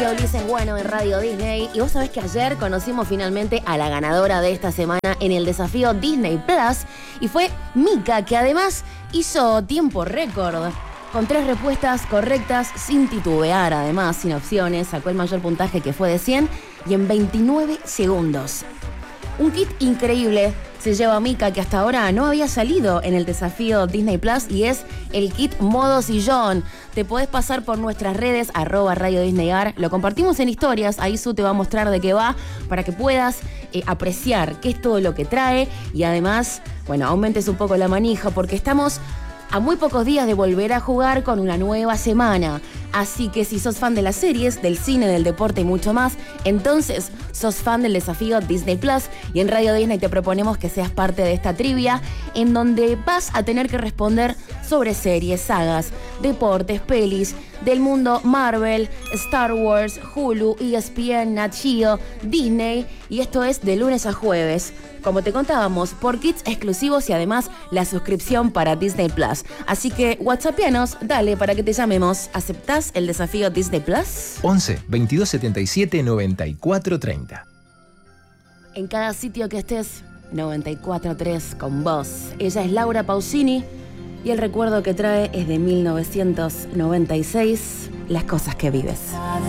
Pablo Ulises Bueno en Radio Disney. Y vos sabés que ayer conocimos finalmente a la ganadora de esta semana en el desafío Disney Plus. Y fue Mika, que además hizo tiempo récord. Con 3 respuestas correctas, sin titubear, además, sin opciones. Sacó el mayor puntaje, que fue de 100, y en 29 segundos. Un kit increíble se lleva a Mika, que hasta ahora no había salido en el desafío Disney Plus, y es el kit modo sillón. Te podés pasar por nuestras redes, @Radio Disneyar. Lo compartimos en historias, ahí Su te va a mostrar de qué va, para que puedas apreciar qué es todo lo que trae. Y además, bueno, aumentes un poco la manija, porque estamos a muy pocos días de volver a jugar con una nueva semana. Así que si sos fan de las series, del cine, del deporte y mucho más, entonces sos fan del desafío Disney Plus. Y en Radio Disney te proponemos que seas parte de esta trivia, en donde vas a tener que responder sobre series, sagas, deportes, pelis, del mundo Marvel, Star Wars, Hulu, ESPN, Nat Geo, Disney. Y esto es de lunes a jueves, como te contábamos, por kits exclusivos y además la suscripción para Disney Plus. Así que whatsappianos, dale, para que te llamemos. ¿Aceptás el desafío Disney Plus? 11 22 77 94 30. En cada sitio que estés, 94.3 con vos. Ella es Laura Pausini y el recuerdo que trae es de 1996, Las cosas que vives.